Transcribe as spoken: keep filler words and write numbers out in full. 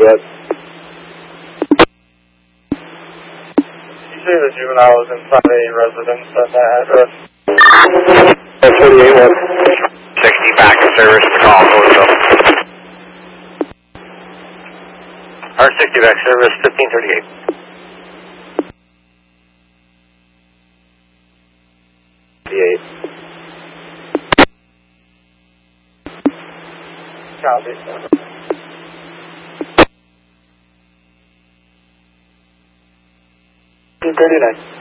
that. You say the juvenile was inside a residence at that address? forty-eight one. sixty back to service, call Louisville. R sixty back service, fifteen thirty-eight. thirty-eight. Copy. fifteen thirty-nine.